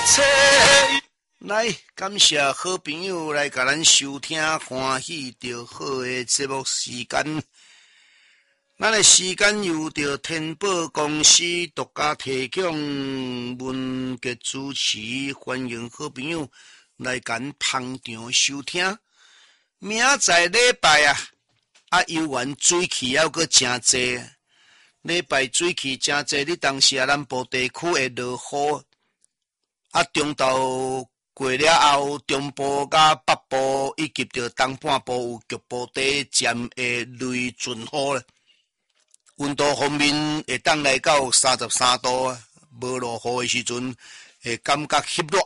切。来，感谢好朋友来甲咱收听，欢喜着好的节目时间。咱的时间由着天宝公司独家提供，文杰主持，欢迎好朋友来咱捧场收听。明仔礼拜游园水汽还阁真济，礼拜水汽真济，你当时南部地区会落雨，中昼过了后，中部甲北部以及着东半部有局部地渐会雷阵雨咧。温度方面会当来到33度，无落雨的时阵会感觉翕热。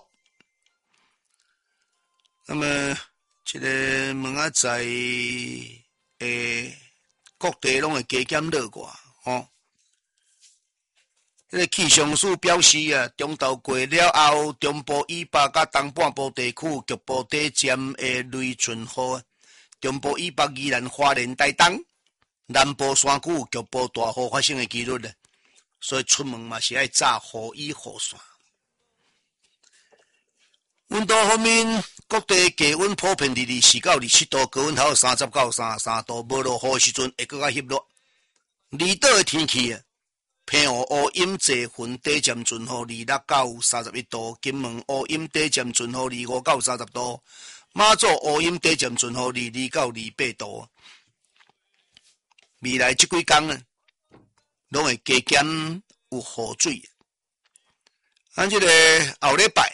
那么，这个明仔载各地拢会加减热挂吼。这个气象署表示中昼过了后，中部以北甲东半部地区局部地渐会雷阵雨，中部以北宜兰花莲台东。南部山区局部大雨发生的几率咧，所以出门嘛是爱炸雨衣雨伞。温度方面，各地低温普遍24到27度，高温头30到33度，无落雨时阵会更加翕热。离岛的天气平湖乌阴济云低渐阵雨，26到31度；金门乌阴低渐阵雨，25到30度；马祖乌阴低渐阵雨，22到28度。未来这几天拢会加减有雨水。咱这个后礼拜，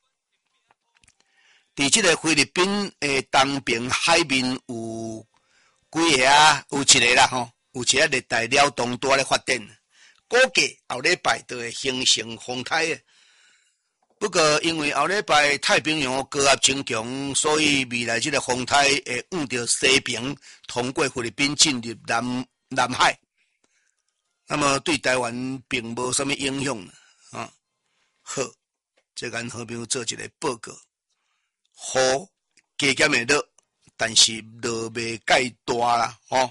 伫这个菲律宾的东边海面有几个有一个啦吼，有一个热带扰动带咧发展，估计后礼拜就会形成风台。不过因为后礼拜太平洋高压增强，所以未来这个风台会往着西平通过菲律宾进入南海，那么对台湾并无什么影响啊。好，这咱好朋友做一个报告，雨加减会落，但是落袂介大啦吼。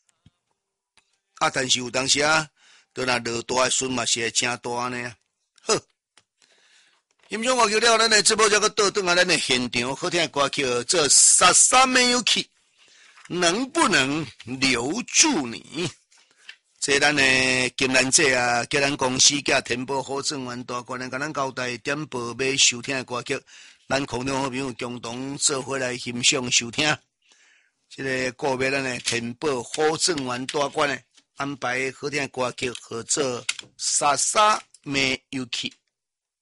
但是有当时就若落大的时阵嘛是会真大呢。好。欣赏歌曲了，咱的直播这个倒转咱的现场，好听的歌曲这莎莎没有去，能不能留住你？这咱的金兰姐叫咱公司叫天宝好正源大官，甲咱交代点播要收听的歌曲，咱空中好朋友共同做伙来欣赏收听。这个个别咱的天宝好正源大官的安排好听的歌曲，合作莎莎没有去。